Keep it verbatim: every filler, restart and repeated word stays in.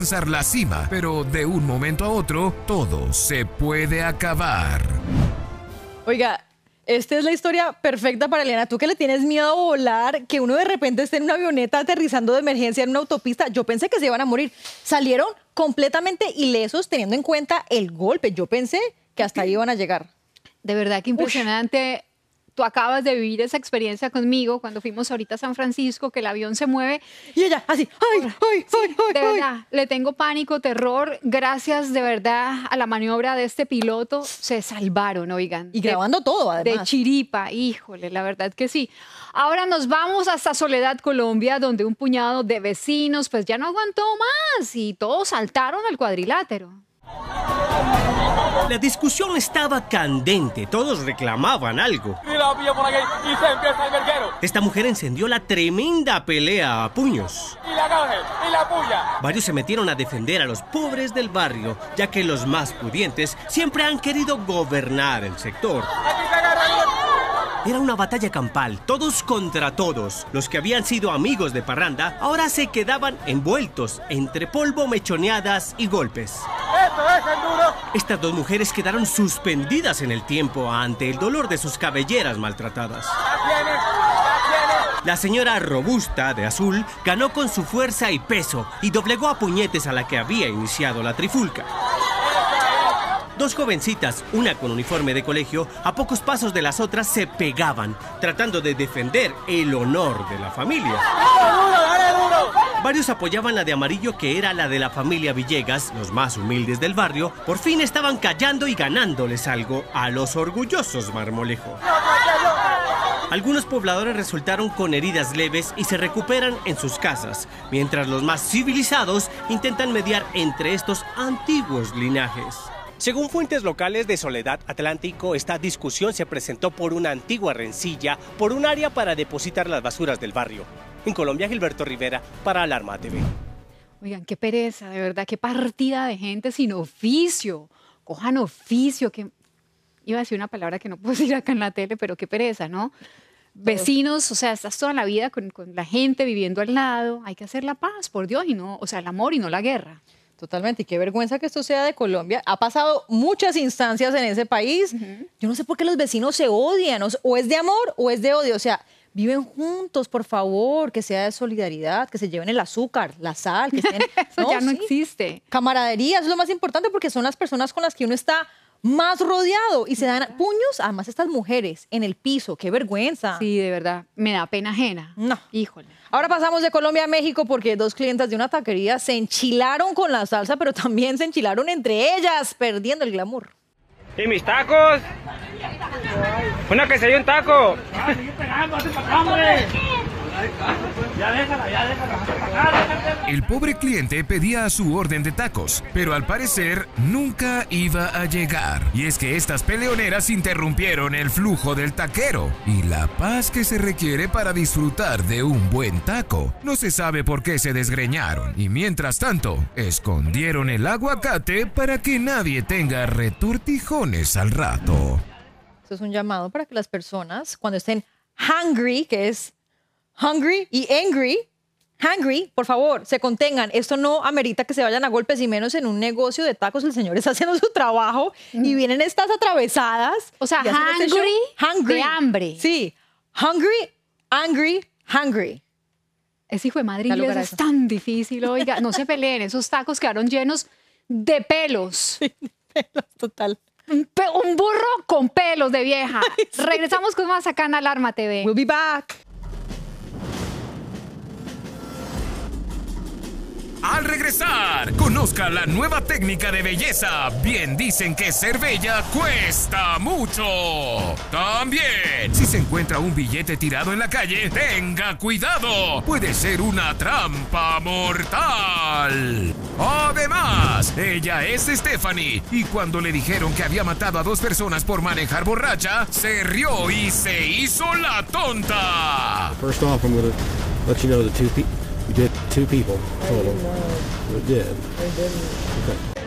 alcanzar la cima, pero de un momento a otro, todo se puede acabar. Oiga, esta es la historia perfecta para Eliana. Tú que le tienes miedo a volar, que uno de repente esté en una avioneta aterrizando de emergencia en una autopista. Yo pensé que se iban a morir. Salieron completamente ilesos teniendo en cuenta el golpe. Yo pensé que hasta ahí iban a llegar. De verdad que impresionante. Uy. Tú acabas de vivir esa experiencia conmigo cuando fuimos ahorita a San Francisco, que el avión se mueve. Y ella así, ¡ay, ay, ay, ay! De ay. verdad, le tengo pánico, terror. Gracias de verdad a la maniobra de este piloto, se salvaron, oigan. Y grabando de, todo, además. De chiripa, híjole, la verdad que sí. Ahora nos vamos hasta Soledad, Colombia, donde un puñado de vecinos pues ya no aguantó más y todos saltaron al cuadrilátero. La discusión estaba candente, todos reclamaban algo. Y la pilla por aquí y se empieza el verguero. Esta mujer encendió la tremenda pelea a puños. Y la coge, y la puya. Varios se metieron a defender a los pobres del barrio, ya que los más pudientes siempre han querido gobernar el sector. Aquí se agarra el... Era una batalla campal, todos contra todos. Los que habían sido amigos de parranda ahora se quedaban envueltos entre polvo, mechoneadas y golpes. ¡Esto es el duro! Estas dos mujeres quedaron suspendidas en el tiempo ante el dolor de sus cabelleras maltratadas. ¡La tienes! ¡La tienes! La señora robusta de azul ganó con su fuerza y peso y doblegó a puñetes a la que había iniciado la trifulca. Dos jovencitas, una con uniforme de colegio, a pocos pasos de las otras se pegaban, tratando de defender el honor de la familia. ¡Dale duro, dale duro! Varios apoyaban la de amarillo, que era la de la familia Villegas, los más humildes del barrio. Por fin estaban callando y ganándoles algo a los orgullosos Marmolejo. Algunos pobladores resultaron con heridas leves y se recuperan en sus casas, mientras los más civilizados intentan mediar entre estos antiguos linajes. Según fuentes locales de Soledad Atlántico, esta discusión se presentó por una antigua rencilla por un área para depositar las basuras del barrio. En Colombia, Gilberto Rivera para Alarma T V. Oigan, qué pereza, de verdad, qué partida de gente sin oficio. Cojan oficio, que iba a decir una palabra que no puedo decir acá en la tele, pero qué pereza, ¿no? Vecinos, o sea, estás toda la vida con, con la gente viviendo al lado. Hay que hacer la paz, por Dios, y no, o sea, el amor y no la guerra. Totalmente, y qué vergüenza que esto sea de Colombia. Ha pasado muchas instancias en ese país. Uh-huh. Yo no sé por qué los vecinos se odian, o, o es de amor o es de odio. O sea, viven juntos, por favor, que sea de solidaridad, que se lleven el azúcar, la sal, que estén... Eso no, ya no sí. existe. Camaradería, eso es lo más importante porque son las personas con las que uno está más rodeado y se dan puños, además estas mujeres en el piso, qué vergüenza. Sí, de verdad, me da pena ajena. No. Híjole. Ahora pasamos de Colombia a México porque dos clientas de una taquería se enchilaron con la salsa, pero también se enchilaron entre ellas, perdiendo el glamour. ¿Y mis tacos? Una quesadilla y un taco. Ya déjala, ya déjala. El pobre cliente pedía su orden de tacos, pero al parecer nunca iba a llegar. Y es que estas peleoneras interrumpieron el flujo del taquero y la paz que se requiere para disfrutar de un buen taco. No se sabe por qué se desgreñaron y mientras tanto escondieron el aguacate para que nadie tenga retortijones al rato. Esto es un llamado para que las personas cuando estén hungry, que es hungry y angry, hungry, por favor, se contengan. Esto no amerita que se vayan a golpes y menos en un negocio de tacos. El señor está haciendo su trabajo mm. y vienen estas atravesadas. O sea, hungry, este hungry, de hambre. Sí, hungry, angry, hungry. Ese hijo de madre inglés es tan difícil, oiga. No se peleen, esos tacos quedaron llenos de pelos. Sí, de pelos, total. Un, pe un burro con pelos de vieja. Ay, sí. Regresamos con más acá en Alarma T V. We'll be back. Al regresar, conozca la nueva técnica de belleza. Bien dicen que ser bella cuesta mucho. También, si se encuentra un billete tirado en la calle, tenga cuidado. Puede ser una trampa mortal. Además, ella es Stephanie. Y cuando le dijeron que había matado a dos personas por manejar borracha, se rió y se hizo la tonta. First off, I'm gonna let you know the two people. We did two people total. I didn't know. We did. I didn't. Okay.